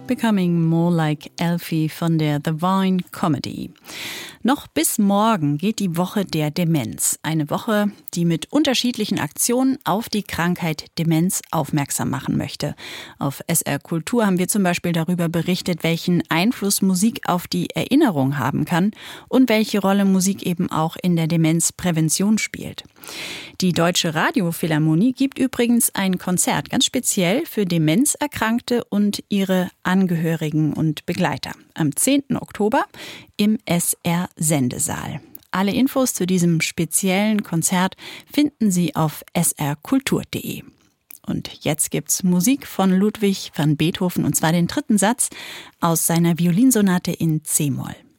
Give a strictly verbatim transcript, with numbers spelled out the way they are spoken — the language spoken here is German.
Becoming More Like Elfie von der The Vine Comedy. Noch bis morgen geht die Woche der Demenz. Eine Woche, die mit unterschiedlichen Aktionen auf die Krankheit Demenz aufmerksam machen möchte. Auf S R Kultur haben wir zum Beispiel darüber berichtet, welchen Einfluss Musik auf die Erinnerung haben kann und welche Rolle Musik eben auch in der Demenzprävention spielt. Die Deutsche Radiophilharmonie gibt übrigens ein Konzert ganz speziell für Demenzerkrankte und ihre Angehörigen und Begleiter am zehnten Oktober im S R-Sendesaal. Alle Infos zu diesem speziellen Konzert finden Sie auf s r kultur punkt d e. Und jetzt gibt's Musik von Ludwig van Beethoven, und zwar den dritten Satz aus seiner Violinsonate in C-Moll.